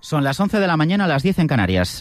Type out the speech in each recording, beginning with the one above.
Son las 11 de la mañana, las 10 en Canarias.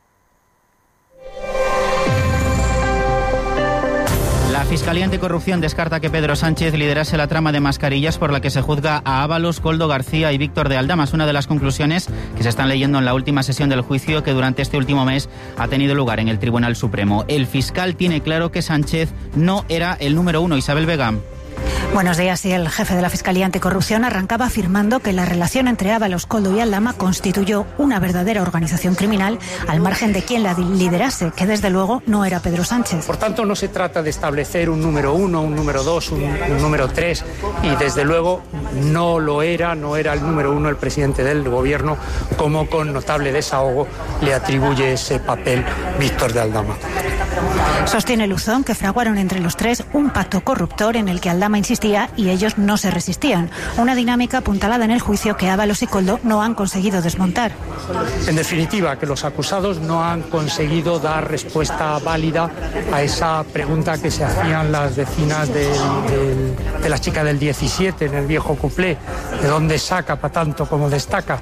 La Fiscalía Anticorrupción descarta que Pedro Sánchez liderase la trama de mascarillas por la que se juzga a Ábalos, Koldo García y Víctor de Aldama. Es una de las conclusiones que se están leyendo en la última sesión del juicio que durante este último mes ha tenido lugar en el Tribunal Supremo. El fiscal tiene claro que Sánchez no era el número uno. Isabel Vega. Buenos días. Y el jefe de la Fiscalía Anticorrupción arrancaba afirmando que la relación entre Ábalos, Koldo y Aldama constituyó una verdadera organización criminal al margen de quien la liderase, que desde luego no era Pedro Sánchez. Por tanto, no se trata de establecer un número uno, un número dos, un número tres, y desde luego no era el número uno el presidente del gobierno, como con notable desahogo le atribuye ese papel Víctor de Aldama. Sostiene Luzón que fraguaron entre los tres un pacto corruptor en el que Aldama insistía y ellos no se resistían. Una dinámica apuntalada en el juicio que Ábalos y Koldo no han conseguido desmontar. En definitiva, que los acusados no han conseguido dar respuesta válida a esa pregunta que se hacían las vecinas de la chica del 17 en el viejo cuplé, de dónde saca para tanto como destaca.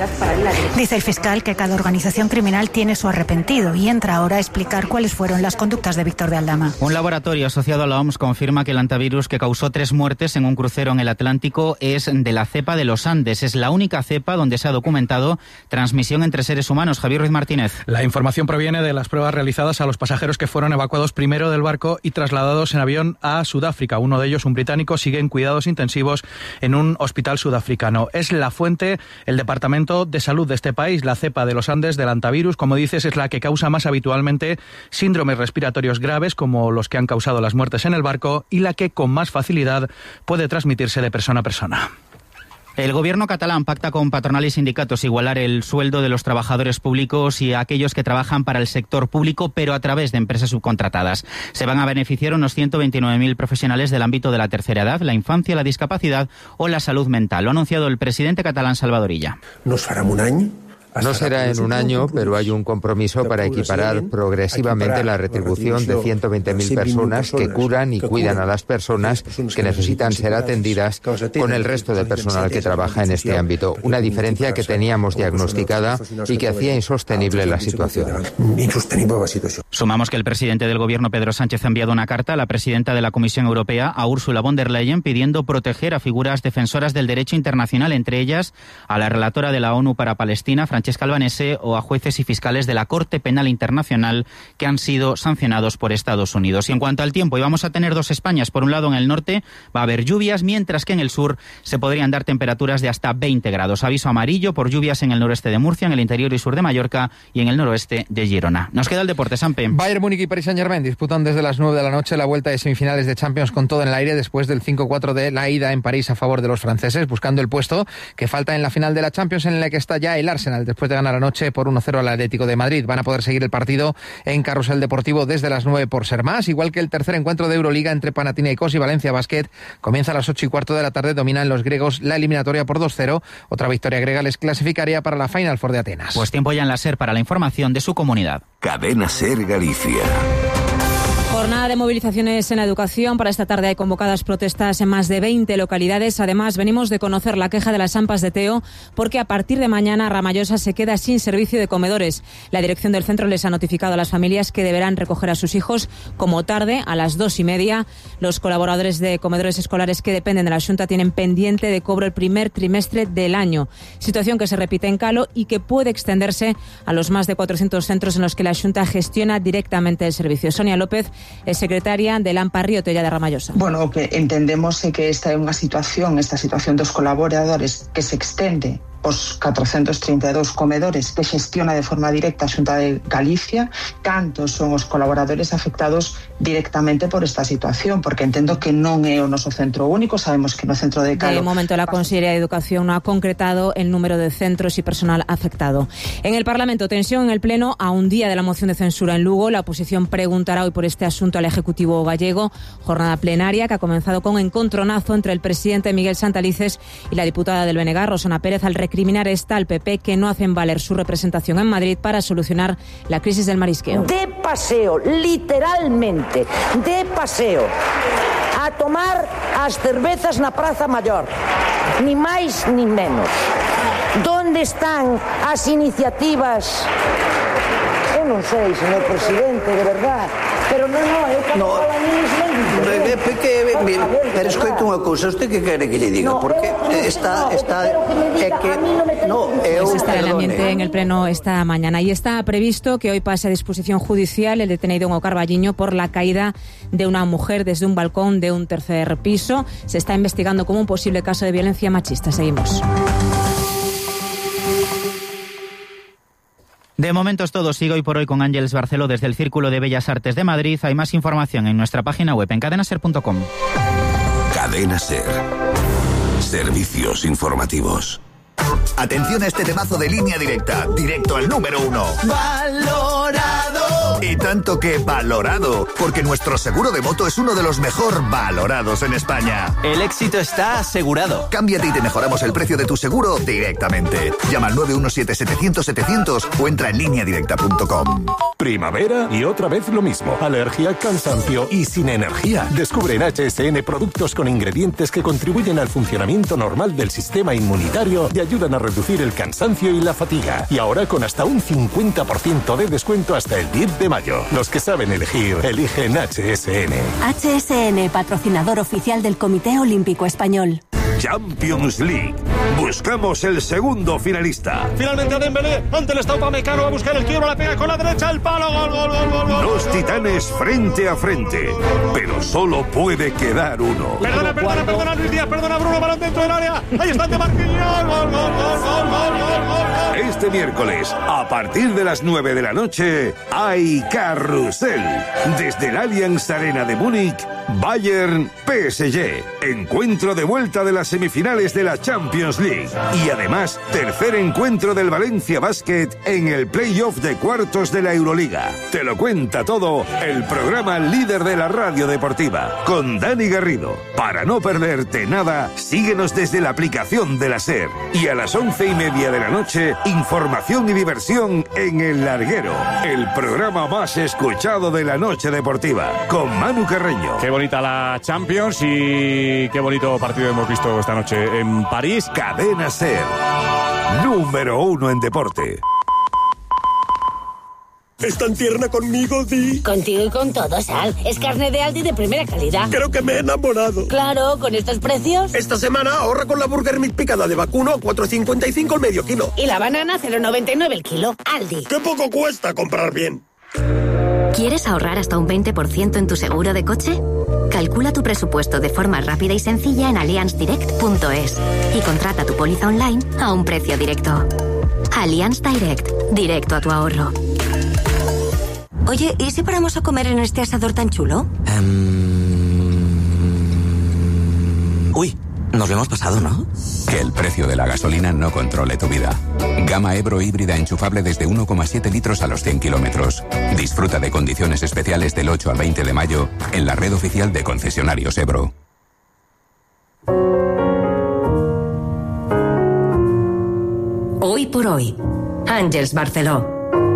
Dice el fiscal que cada organización criminal tiene su arrepentido y entra ahora a explicar cuáles fueron las conductas de Víctor de Aldama. Un laboratorio asociado a la OMS confirma que el antivirus que causó 3 muertes en un crucero en el Atlántico es de la cepa de los Andes. Es la única cepa donde se ha documentado transmisión entre seres humanos. Javier Ruiz Martínez. La información proviene de las pruebas realizadas a los pasajeros que fueron evacuados primero del barco y trasladados en avión a Sudáfrica. Uno de ellos, un británico, sigue en cuidados intensivos en un hospital sudafricano. Es la fuente, el Departamento de Salud de este país. La cepa de los Andes del antivirus, como dices, es la que causa más habitualmente síndromes respiratorios graves, como los que han causado las muertes en el barco, y la que con más facilidad puede transmitirse de persona a persona. El gobierno catalán pacta con patronal y sindicatos igualar el sueldo de los trabajadores públicos y aquellos que trabajan para el sector público, pero a través de empresas subcontratadas. Se van a beneficiar unos 129.000 profesionales del ámbito de la tercera edad, la infancia, la discapacidad o la salud mental. Lo ha anunciado el presidente catalán Salvador Illa. No será en un año, pero hay un compromiso para equiparar progresivamente la retribución de 120.000 personas que curan y cuidan a las personas que necesitan ser atendidas con el resto de personal que trabaja en este ámbito. Una diferencia que teníamos diagnosticada y que hacía insostenible la situación. Sumamos que el presidente del gobierno, Pedro Sánchez, ha enviado una carta a la presidenta de la Comisión Europea, a Ursula von der Leyen, pidiendo proteger a figuras defensoras del derecho internacional, entre ellas a la relatora de la ONU para Palestina, Francesca Albanese, o a jueces y fiscales de la Corte Penal Internacional que han sido sancionados por Estados Unidos. Y en cuanto al tiempo, y vamos a tener dos Españas. Por un lado, en el norte va a haber lluvias, mientras que en el sur se podrían dar temperaturas de hasta 20 grados. Aviso amarillo por lluvias en el noroeste de Murcia, en el interior y sur de Mallorca y en el noroeste de Girona. Nos queda el deporte, Sampe. Bayern Múnich y Paris Saint-Germain disputan desde las 9 de la noche la vuelta de semifinales de Champions con todo en el aire después del 5-4 de la ida en París a favor de los franceses, buscando el puesto que falta en la final de la Champions, en la que está ya el Arsenal después de ganar anoche por 1-0 al Atlético de Madrid. Van a poder seguir el partido en Carrusel Deportivo desde las 9 por ser más, igual que el tercer encuentro de Euroliga entre Panathinaikos y Valencia Basket. Comienza a las 8:15 de la tarde, dominan los griegos la eliminatoria por 2-0. Otra victoria griega les clasificaría para la Final Four de Atenas. Pues tiempo ya en la SER para la información de su comunidad. Cadena SER Galicia. Jornada de movilizaciones en la educación. Para esta tarde hay convocadas protestas en más de 20 localidades. Además, venimos de conocer la queja de las AMPAs de Teo porque a partir de mañana Ramallosa se queda sin servicio de comedores. La dirección del centro les ha notificado a las familias que deberán recoger a sus hijos como tarde a las 2:30. Los colaboradores de comedores escolares que dependen de la Xunta tienen pendiente de cobro el primer trimestre del año. Situación que se repite en Calo y que puede extenderse a los más de 400 centros en los que la Xunta gestiona directamente el servicio. Sonia López es secretaria del AMPA Río Tella de Ramallosa. Bueno, que entendemos que esta situación dos colaboradores que se extende os 432 comedores que xestiona de forma directa a Xunta de Galicia, cantos son os colaboradores afectados directamente por esta situación, porque entendo que non é o noso centro único, sabemos que no centro de Calo... De momento la Consellería de Educación no ha concretado el número de centros y personal afectado. En el Parlamento, tensión en el Pleno a un día de la moción de censura en Lugo. La oposición preguntará hoy por este asunto al Ejecutivo gallego. Jornada plenaria que ha comenzado con encontronazo entre el presidente Miguel Santalices y la diputada del BNG, Rosana Pérez, al recriminar al PP que no hacen valer su representación en Madrid para solucionar la crisis del marisqueo. De paseo, literalmente, de paseo, a tomar as cervezas na Praza Maior, ni máis ni menos. ¿Dónde están as iniciativas? Eu non sei, señor presidente, de verdad. Pero non, pero escoite unha cousa, usted que quere que lle diga? Porque está está el ambiente en el pleno esta mañana y está previsto que hoy pase a disposición judicial el detenido Hugo Carballiño por la caída de una mujer desde un balcón de un tercer piso. Se está investigando como un posible caso de violencia machista. Seguimos. De momento es todo. Sigo hoy por hoy con Ángeles Barceló desde el Círculo de Bellas Artes de Madrid. Hay más información en nuestra página web en cadenaser.com. Cadena Ser. Servicios informativos. Atención a este temazo de Línea Directa, directo al número 1. ¡Valorado! Y tanto que valorado, porque nuestro seguro de moto es uno de los mejor valorados en España. El éxito está asegurado. Cámbiate y te mejoramos el precio de tu seguro directamente. Llama al 917-700-700 o entra en lineadirecta.com. Primavera y otra vez lo mismo. Alergia, cansancio y sin energía. Descubre en HSN productos con ingredientes que contribuyen al funcionamiento normal del sistema inmunitario y ayudan a reducir el cansancio y la fatiga. Y ahora con hasta un 50% de descuento hasta el 10 de mayo. Los que saben elegir, eligen HSN. HSN, patrocinador oficial del Comité Olímpico Español. Champions League. Buscamos el segundo finalista. Finalmente a Dembélé, ante el Estado Pamecano, va a buscar el quiebro, la pega con la derecha, el palo, gol, gol, gol, gol, gol. Dos titanes frente a frente, pero solo puede quedar uno. Perdona Luis Díaz, perdona Bruno, balón dentro del área. Ahí está de Marquinhos, gol, gol, gol, gol, gol, gol. Este miércoles, a partir de las 9 de la noche, hay carrusel. Desde el Allianz Arena de Múnich, Bayern PSG. Encuentro de vuelta de las semifinales de la Champions League. Y además, tercer encuentro del Valencia Basket en el playoff de cuartos de la Euroliga. Te lo cuenta todo el programa líder de la radio deportiva, con Dani Garrido. Para no perderte nada, síguenos desde la aplicación de la SER. Y a las 11:30 de la noche, información y diversión en El Larguero, el programa más escuchado de la noche deportiva, con Manu Carreño. Qué bonita la Champions y qué bonito partido hemos visto esta noche en París. Cadena Ser, número 1 en deporte. ¿Es tan tierna conmigo, Di? Contigo y con todo, Sal. Es carne de Aldi de primera calidad. Creo que me he enamorado. Claro, con estos precios. Esta semana ahorra con la Burger Meat picada de vacuno a 4,55 el medio kilo. Y la banana 0,99 el kilo. Aldi. ¡Qué poco cuesta comprar bien! ¿Quieres ahorrar hasta un 20% en tu seguro de coche? Calcula tu presupuesto de forma rápida y sencilla en allianzdirect.es y contrata tu póliza online a un precio directo. Allianz Direct, directo a tu ahorro. Oye, ¿y si paramos a comer en este asador tan chulo? Uy, nos lo hemos pasado, ¿no? Que el precio de la gasolina no controle tu vida. Gama Ebro híbrida enchufable desde 1,7 litros a los 100 kilómetros. Disfruta de condiciones especiales del 8 al 20 de mayo en la red oficial de concesionarios Ebro. Hoy por hoy, Ángeles Barceló.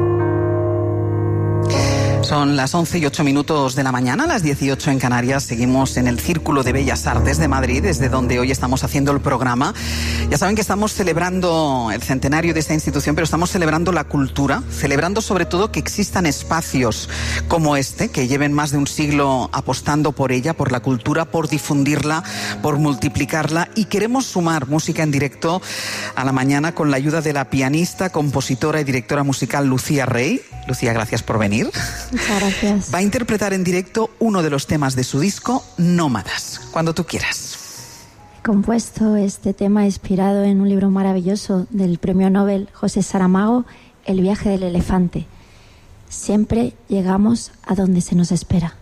Son las 11:08 de la mañana, las 18 en Canarias. Seguimos en el Círculo de Bellas Artes de Madrid, desde donde hoy estamos haciendo el programa. Ya saben que estamos celebrando el centenario de esta institución, pero estamos celebrando la cultura, celebrando sobre todo que existan espacios como este, que lleven más de un siglo apostando por ella, por la cultura, por difundirla, por multiplicarla. Y queremos sumar música en directo a la mañana con la ayuda de la pianista, compositora y directora musical Lucía Rey. Lucía, gracias por venir. Muchas gracias. Va a interpretar en directo uno de los temas de su disco, Nómadas, cuando tú quieras. He compuesto este tema inspirado en un libro maravilloso del premio Nobel José Saramago, El viaje del elefante. Siempre llegamos a donde se nos espera.